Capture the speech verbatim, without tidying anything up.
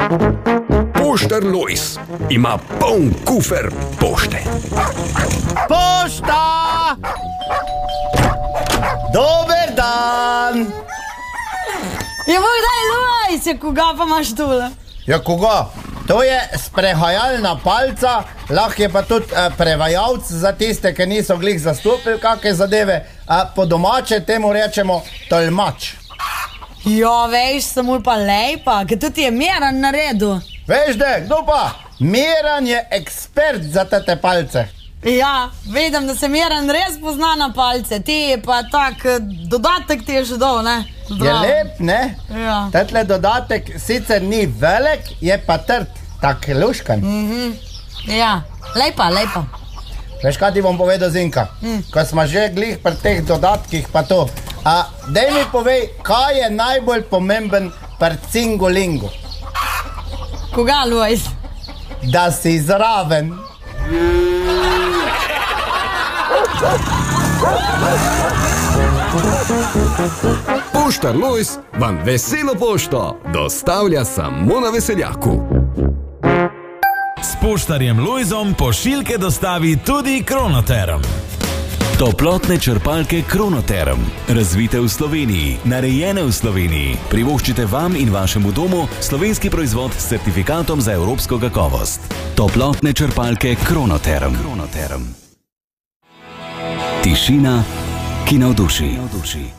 Poštar Lojz ima poln kufer pošte. Pošta! Dober dan! Ja, moj daj, Lojz, ja, koga pa imaš tule? Ja, koga? To je sprehajalna palca, lahko je pa tudi eh, prevajalc za tiste, ki niso glih zastopili kakšne zadeve. Eh, po domače temu rečemo tolmač. Ja, veš, sem ul pa lepa, ker tudi je Miran naredil. Veš da, kdo pa? Miran je ekspert za te palce. Ja, vidim, da se Miran res pozna na palce, ti pa tak dodatek ti je že dol, ne? Zdravo. Je lep, ne? Ja. Tetle dodatek sicer ni velik, je pa trd, tak luškan. Mhm. Ja, lepa, lepa. Veš, kaj ti bom povedal, Zinka? Mm. Ko smo že glih pri teh dodatkih pa to. A, daj mi povej, kaj je najbolj pomemben pri cingolingu? Koga, Lojz? Da si zraven. Poštar Lojz vam veselo pošto dostavlja samo na Veseljaku. S poštarjem Lojzom pošiljke dostavi tudi Kronoterm. Toplotne črpalke Kronoterm. Razvite v Sloveniji, narejene v Sloveniji. Privoščite vam in vašemu domu slovenski proizvod s certifikatom za evropsko kakovost. Toplotne črpalke Kronoterm. Kronoterm. Tišina, ki navduši.